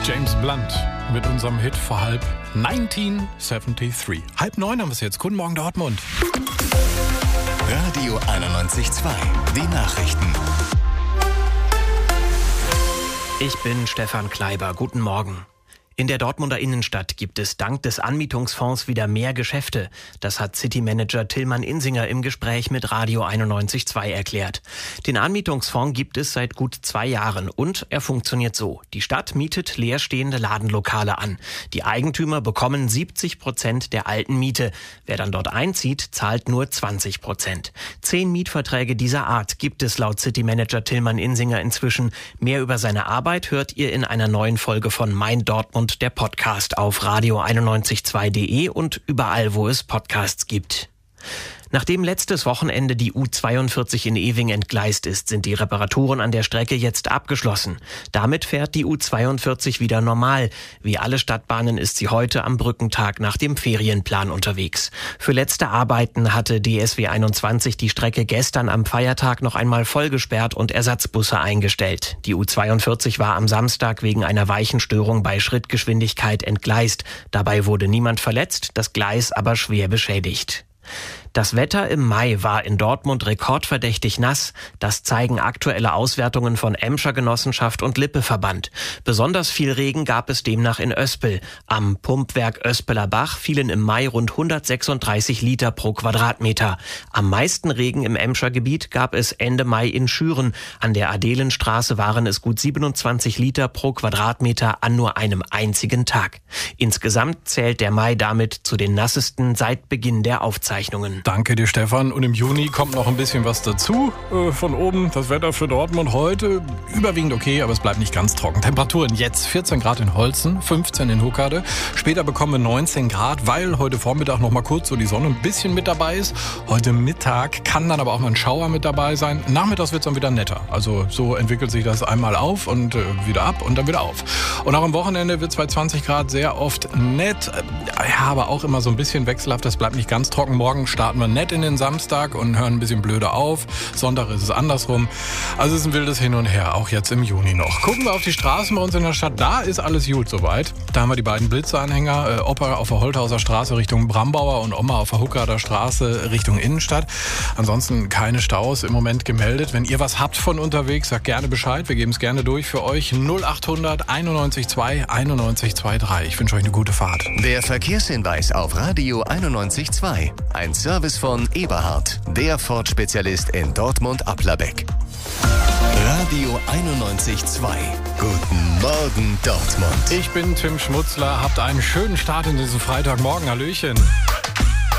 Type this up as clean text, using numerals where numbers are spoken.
James Blunt mit unserem Hit vor 1973. 8:30 haben wir es jetzt. Guten Morgen, Dortmund. Radio 91.2, die Nachrichten. Ich bin Stefan Kleiber. Guten Morgen. In der Dortmunder Innenstadt gibt es dank des Anmietungsfonds wieder mehr Geschäfte. Das hat Citymanager Tillmann Insinger im Gespräch mit Radio 91.2 erklärt. Den Anmietungsfonds gibt es seit gut 2 Jahren und er funktioniert so. Die Stadt mietet leerstehende Ladenlokale an. Die Eigentümer bekommen 70% der alten Miete. Wer dann dort einzieht, zahlt nur 20%. 10 Mietverträge dieser Art gibt es laut Citymanager Tillmann Insinger inzwischen. Mehr über seine Arbeit hört ihr in einer neuen Folge von Mein Dortmund, der Podcast auf radio912.de und überall, wo es Podcasts gibt. Nachdem letztes Wochenende die U42 in Ewing entgleist ist, sind die Reparaturen an der Strecke jetzt abgeschlossen. Damit fährt die U42 wieder normal. Wie alle Stadtbahnen ist sie heute am Brückentag nach dem Ferienplan unterwegs. Für letzte Arbeiten hatte DSW 21 die Strecke gestern am Feiertag noch einmal vollgesperrt und Ersatzbusse eingestellt. Die U42 war am Samstag wegen einer Weichenstörung bei Schrittgeschwindigkeit entgleist. Dabei wurde niemand verletzt, das Gleis aber schwer beschädigt. Das Wetter im Mai war in Dortmund rekordverdächtig nass. Das zeigen aktuelle Auswertungen von Emscher Genossenschaft und Lippe-Verband. Besonders viel Regen gab es demnach in Öspel. Am Pumpwerk Öspeler Bach fielen im Mai rund 136 Liter pro Quadratmeter. Am meisten Regen im Emscher Gebiet gab es Ende Mai in Schüren. An der Adelenstraße waren es gut 27 Liter pro Quadratmeter an nur einem einzigen Tag. Insgesamt zählt der Mai damit zu den nassesten seit Beginn der Aufzeichnungen. Danke dir, Stefan. Und im Juni kommt noch ein bisschen was dazu von oben. Das Wetter für Dortmund heute überwiegend okay, aber es bleibt nicht ganz trocken. Temperaturen jetzt 14 Grad in Holzen, 15 in Huckade. Später bekommen wir 19 Grad, weil heute Vormittag noch mal kurz so die Sonne ein bisschen mit dabei ist. Heute Mittag kann dann aber auch mal ein Schauer mit dabei sein. Nachmittags wird es dann wieder netter. Also so entwickelt sich das einmal auf und wieder ab und dann wieder auf. Und auch am Wochenende wird es bei 20 Grad sehr oft nett. Ja, aber auch immer so ein bisschen wechselhaft. Das bleibt nicht ganz trocken. Morgen starten wir nett in den Samstag und hören ein bisschen blöde auf. Sonntag ist es andersrum. Also es ist ein wildes Hin und Her, auch jetzt im Juni noch. Gucken wir auf die Straßen bei uns in der Stadt. Da ist alles gut soweit. Da haben wir die beiden Blitzeanhänger. Opa auf der Holthauser Straße Richtung Brambauer und Oma auf der Huckader Straße Richtung Innenstadt. Ansonsten keine Staus im Moment gemeldet. Wenn ihr was habt von unterwegs, sagt gerne Bescheid. Wir geben es gerne durch für euch. 0800 91.2 91.23. Ich wünsche euch eine gute Fahrt. Der Verkehrshinweis auf Radio 91.2. Ein Service von Eberhard, der Ford-Spezialist in Dortmund-Applerbeck. Radio 91.2. Guten Morgen, Dortmund. Ich bin Tim Schmutzler. Habt einen schönen Start in diesen Freitagmorgen. Hallöchen.